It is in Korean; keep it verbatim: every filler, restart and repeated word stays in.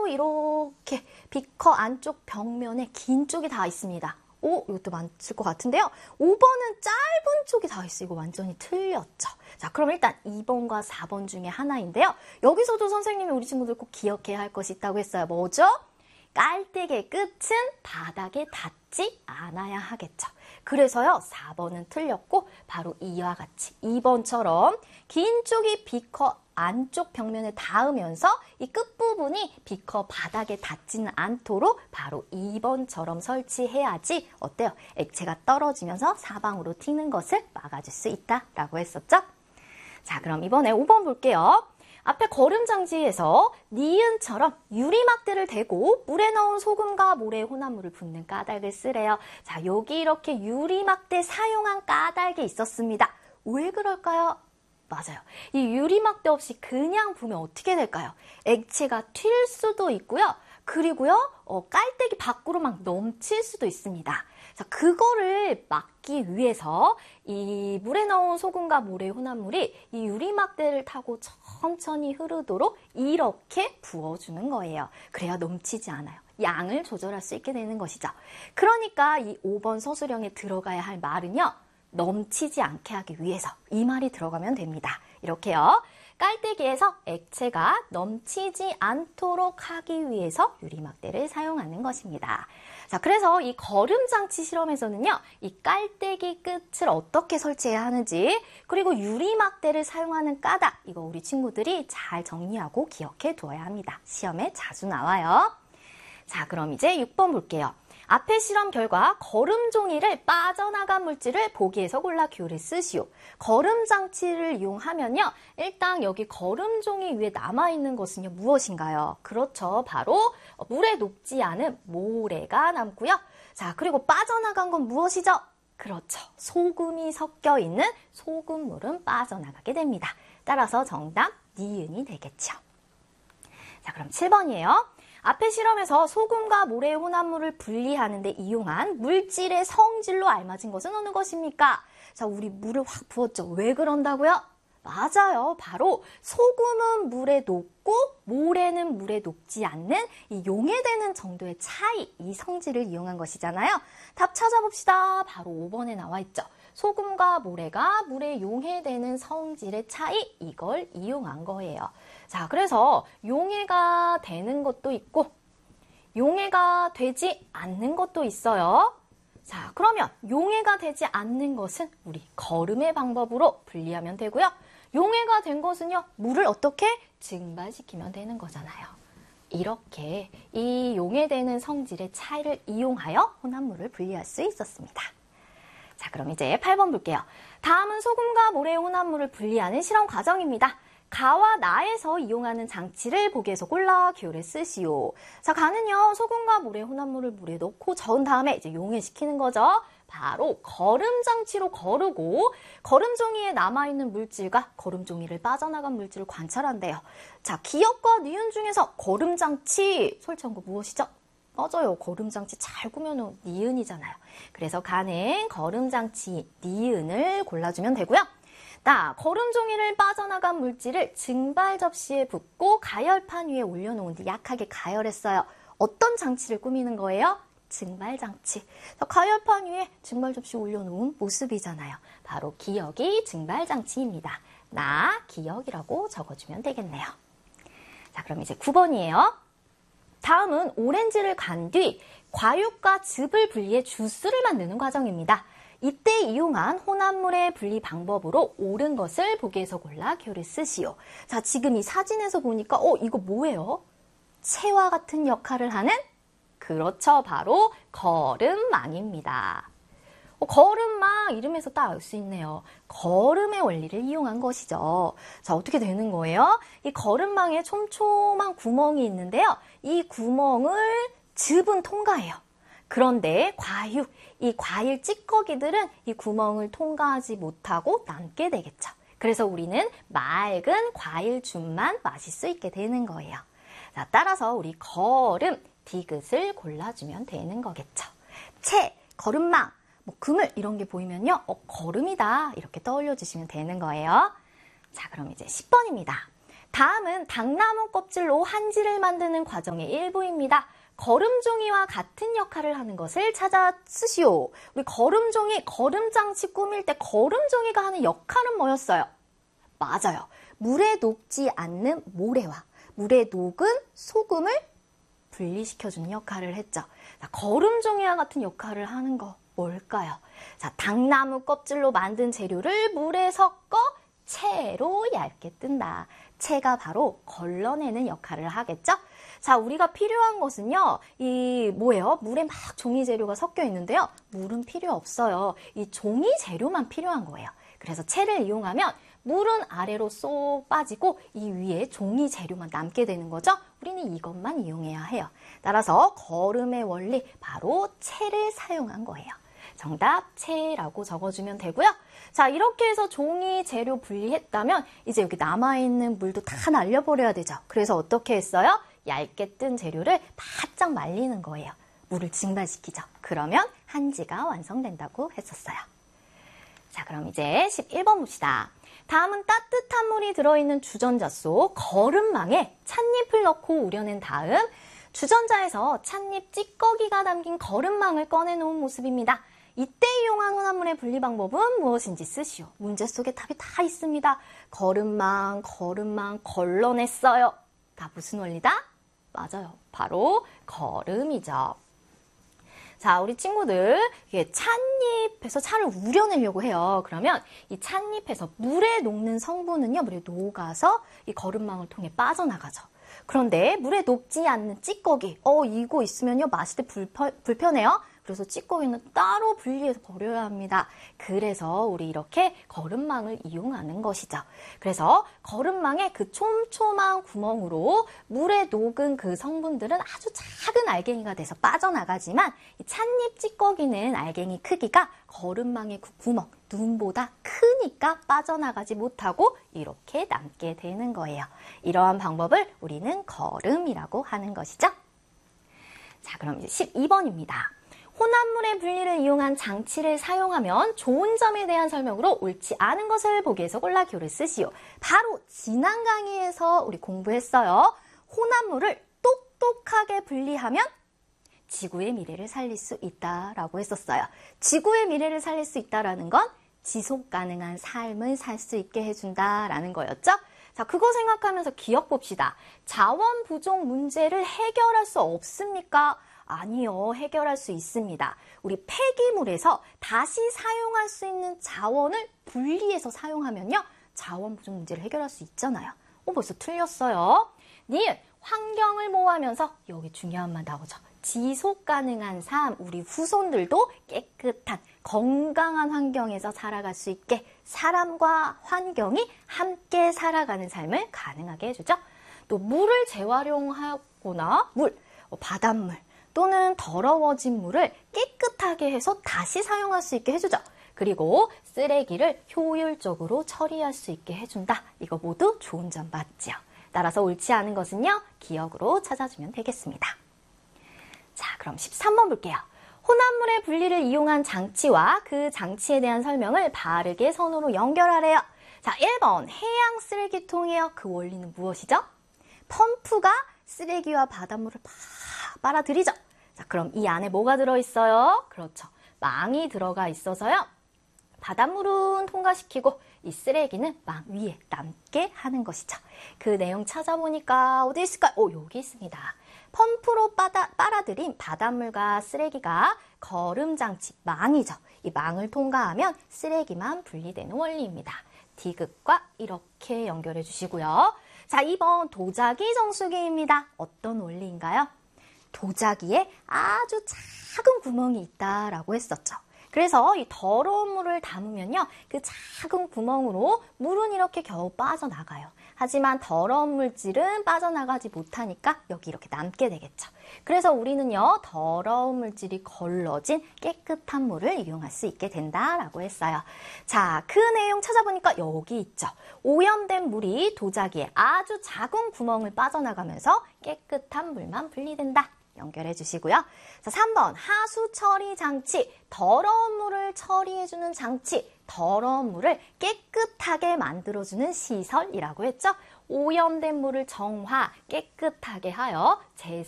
이렇게 비커 안쪽 벽면에 긴 쪽이 다 있습니다. 오, 이것도 맞을 것 같은데요. 오 번은 짧은 쪽이 다 있어요. 이거 완전히 틀렸죠. 자, 그럼 일단 이 번과 사 번 중에 하나인데요. 여기서도 선생님이 우리 친구들 꼭 기억해야 할 것이 있다고 했어요. 뭐죠? 깔때기의 끝은 바닥에 닿지 않아야 하겠죠. 그래서요, 사 번은 틀렸고 바로 이와 같이 이 번처럼 긴 쪽이 비커 안쪽 벽면에 닿으면서 이 끝부분이 비커 바닥에 닿지는 않도록 바로 이 번처럼 설치해야지 어때요? 액체가 떨어지면서 사방으로 튀는 것을 막아줄 수 있다라고 했었죠? 자, 그럼 이번에 오 번 볼게요. 앞에 거름장치에서 니은처럼 유리막대를 대고 물에 넣은 소금과 모래의 혼합물을 붓는 까닭을 쓰래요. 자, 여기 이렇게 유리막대 사용한 까닭이 있었습니다. 왜 그럴까요? 맞아요. 이 유리막대 없이 그냥 부으면 어떻게 될까요? 액체가 튈 수도 있고요. 그리고요, 어, 깔때기 밖으로 막 넘칠 수도 있습니다. 자, 그거를 막기 위해서 이 물에 넣은 소금과 모래의 혼합물이 이 유리막대를 타고 천천히 흐르도록 이렇게 부어주는 거예요. 그래야 넘치지 않아요. 양을 조절할 수 있게 되는 것이죠. 그러니까 이 오 번 서술형에 들어가야 할 말은요, 넘치지 않게 하기 위해서 이 말이 들어가면 됩니다. 이렇게요. 깔때기에서 액체가 넘치지 않도록 하기 위해서 유리막대를 사용하는 것입니다. 자, 그래서 이 거름장치 실험에서는요, 이 깔때기 끝을 어떻게 설치해야 하는지, 그리고 유리막대를 사용하는 까닭, 이거 우리 친구들이 잘 정리하고 기억해 두어야 합니다. 시험에 자주 나와요. 자, 그럼 이제 육 번 볼게요. 앞의 실험 결과 거름 종이를 빠져나간 물질을 보기에서 골라 기호를 쓰시오. 거름 장치를 이용하면요, 일단 여기 거름 종이 위에 남아있는 것은요, 무엇인가요? 그렇죠. 바로 물에 녹지 않은 모래가 남고요. 자, 그리고 빠져나간 건 무엇이죠? 그렇죠. 소금이 섞여 있는 소금물은 빠져나가게 됩니다. 따라서 정답 니은이 되겠죠. 자, 그럼 칠 번이에요. 앞의 실험에서 소금과 모래의 혼합물을 분리하는 데 이용한 물질의 성질로 알맞은 것은 어느 것입니까? 자, 우리 물을 확 부었죠. 왜 그런다고요? 맞아요. 바로 소금은 물에 녹고 모래는 물에 녹지 않는 이 용해되는 정도의 차이, 이 성질을 이용한 것이잖아요. 답 찾아봅시다. 바로 오 번에 나와 있죠. 소금과 모래가 물에 용해되는 성질의 차이, 이걸 이용한 거예요. 자, 그래서 용해가 되는 것도 있고 용해가 되지 않는 것도 있어요. 자, 그러면 용해가 되지 않는 것은 우리 거름의 방법으로 분리하면 되고요. 용해가 된 것은요, 물을 어떻게 증발시키면 되는 거잖아요. 이렇게 이 용해되는 성질의 차이를 이용하여 혼합물을 분리할 수 있었습니다. 자, 그럼 이제 팔 번 볼게요. 다음은 소금과 모래의 혼합물을 분리하는 실험 과정입니다. 가와 나에서 이용하는 장치를 보기에서 골라 기호를 쓰시오. 자, 가는요, 소금과 모래의 혼합물을 물에 넣고 저은 다음에 이제 용해시키는 거죠. 바로 거름장치로 거르고 거름종이에 남아있는 물질과 거름종이를 빠져나간 물질을 관찰한대요. 자, 기역과 니은 중에서 거름장치 설치한 거 무엇이죠? 맞아요. 거름장치 잘 구면 니은이잖아요. 그래서 가는 거름장치 니은을 골라주면 되고요. 나 거름종이를 빠져나간 물질을 증발 접시에 붓고 가열판 위에 올려놓은 뒤 약하게 가열했어요. 어떤 장치를 꾸미는 거예요? 증발 장치. 가열판 위에 증발 접시 올려놓은 모습이잖아요. 바로 기역이 증발 장치입니다. 나 기역이라고 적어주면 되겠네요. 자, 그럼 이제 구 번이에요. 다음은 오렌지를 간 뒤 과육과 즙을 분리해 주스를 만드는 과정입니다. 이때 이용한 혼합물의 분리 방법으로 옳은 것을 보기에서 골라 기호를 쓰시오. 자, 지금 이 사진에서 보니까 어, 이거 뭐예요? 채와 같은 역할을 하는? 그렇죠. 바로 거름망입니다. 어, 거름망 이름에서 딱 알 수 있네요. 거름의 원리를 이용한 것이죠. 자, 어떻게 되는 거예요? 이 거름망에 촘촘한 구멍이 있는데요. 이 구멍을 즙은 통과해요. 그런데 과육, 이 과일 찌꺼기들은 이 구멍을 통과하지 못하고 남게 되겠죠. 그래서 우리는 맑은 과일즙만 마실 수 있게 되는 거예요. 자, 따라서 우리 거름, 디귿을 골라주면 되는 거겠죠. 채, 거름망, 뭐 그물 이런 게 보이면요, 어, 거름이다 이렇게 떠올려 주시면 되는 거예요. 자, 그럼 이제 십 번입니다. 다음은 당나무 껍질로 한지를 만드는 과정의 일부입니다. 거름종이와 같은 역할을 하는 것을 찾아 쓰시오. 우리 거름종이 거름장치 꾸밀 때 거름종이가 하는 역할은 뭐였어요? 맞아요. 물에 녹지 않는 모래와 물에 녹은 소금을 분리시켜주는 역할을 했죠. 자, 거름종이와 같은 역할을 하는 거 뭘까요? 자, 당나무 껍질로 만든 재료를 물에 섞어 채로 얇게 뜬다. 채가 바로 걸러내는 역할을 하겠죠? 자, 우리가 필요한 것은요, 이 뭐예요? 물에 막 종이 재료가 섞여 있는데요. 물은 필요 없어요. 이 종이 재료만 필요한 거예요. 그래서 채를 이용하면 물은 아래로 쏙 빠지고 이 위에 종이 재료만 남게 되는 거죠. 우리는 이것만 이용해야 해요. 따라서 거름의 원리, 바로 채를 사용한 거예요. 정답 채라고 적어주면 되고요. 자, 이렇게 해서 종이 재료 분리했다면 이제 여기 남아있는 물도 다 날려버려야 되죠. 그래서 어떻게 했어요? 얇게 뜬 재료를 바짝 말리는 거예요. 물을 증발시키죠. 그러면 한지가 완성된다고 했었어요. 자, 그럼 이제 십일 번 봅시다. 다음은 따뜻한 물이 들어있는 주전자 속 거름망에 찻잎을 넣고 우려낸 다음 주전자에서 찻잎 찌꺼기가 담긴 거름망을 꺼내놓은 모습입니다. 이때 이용한 혼합물의 분리 방법은 무엇인지 쓰시오. 문제 속에 답이 다 있습니다. 거름망, 거름망, 걸러냈어요. 다 무슨 원리다? 맞아요. 바로 거름이죠. 자, 우리 친구들, 이게 찻잎에서 차를 우려내려고 해요. 그러면 이 찻잎에서 물에 녹는 성분은요, 물에 녹아서 이 거름망을 통해 빠져나가죠. 그런데 물에 녹지 않는 찌꺼기, 어, 이거 있으면요, 마실 때 불편, 불편해요. 그래서 찌꺼기는 따로 분리해서 버려야 합니다. 그래서 우리 이렇게 거름망을 이용하는 것이죠. 그래서 거름망의 그 촘촘한 구멍으로 물에 녹은 그 성분들은 아주 작은 알갱이가 돼서 빠져나가지만 이 찻잎 찌꺼기는 알갱이 크기가 거름망의 그 구멍, 눈보다 크니까 빠져나가지 못하고 이렇게 남게 되는 거예요. 이러한 방법을 우리는 거름이라고 하는 것이죠. 자, 그럼 이제 십이 번입니다. 혼합물의 분리를 이용한 장치를 사용하면 좋은 점에 대한 설명으로 옳지 않은 것을 보기 위해서 골라 기호를 쓰시오. 바로 지난 강의에서 우리 공부했어요. 혼합물을 똑똑하게 분리하면 지구의 미래를 살릴 수 있다라고 했었어요. 지구의 미래를 살릴 수 있다라는 건 지속 가능한 삶을 살 수 있게 해준다라는 거였죠. 자, 그거 생각하면서 기억 봅시다. 자원 부족 문제를 해결할 수 없습니까? 아니요, 해결할 수 있습니다. 우리 폐기물에서 다시 사용할 수 있는 자원을 분리해서 사용하면요, 자원 부족 문제를 해결할 수 있잖아요. 어, 벌써 틀렸어요. 니은, 환경을 보호하면서 여기 중요한 말 나오죠. 지속 가능한 삶, 우리 후손들도 깨끗한 건강한 환경에서 살아갈 수 있게 사람과 환경이 함께 살아가는 삶을 가능하게 해주죠. 또 물을 재활용하거나 물, 바닷물 또는 더러워진 물을 깨끗하게 해서 다시 사용할 수 있게 해주죠. 그리고 쓰레기를 효율적으로 처리할 수 있게 해준다. 이거 모두 좋은 점 맞죠? 따라서 옳지 않은 것은요, 기억으로 찾아주면 되겠습니다. 자, 그럼 십삼 번 볼게요. 혼합물의 분리를 이용한 장치와 그 장치에 대한 설명을 바르게 선으로 연결하래요. 자, 일 번 해양 쓰레기통이에요. 그 원리는 무엇이죠? 펌프가 쓰레기와 바닷물을 팍 빨아들이죠. 자, 그럼 이 안에 뭐가 들어있어요? 그렇죠. 망이 들어가 있어서요. 바닷물은 통과시키고 이 쓰레기는 망 위에 남게 하는 것이죠. 그 내용 찾아보니까 어디 있을까요? 오, 여기 있습니다. 펌프로 빨아, 빨아들인 바닷물과 쓰레기가 거름장치, 망이죠. 이 망을 통과하면 쓰레기만 분리되는 원리입니다. 디귿과 이렇게 연결해 주시고요. 자, 이 번 도자기 정수기입니다. 어떤 원리인가요? 도자기에 아주 작은 구멍이 있다라고 했었죠. 그래서 이 더러운 물을 담으면요, 그 작은 구멍으로 물은 이렇게 겨우 빠져나가요. 하지만 더러운 물질은 빠져나가지 못하니까 여기 이렇게 남게 되겠죠. 그래서 우리는요, 더러운 물질이 걸러진 깨끗한 물을 이용할 수 있게 된다라고 했어요. 자, 그 내용 찾아보니까 여기 있죠. 오염된 물이 도자기에 아주 작은 구멍을 빠져나가면서 깨끗한 물만 분리된다. 연결해 주시고요. 자, 삼 번 하수 처리 장치, 더러운 물을 처리해주는 장치, 더러운 물을 깨끗하게 만들어주는 시설이라고 했죠. 오염된 물을 정화, 깨끗하게 하여 제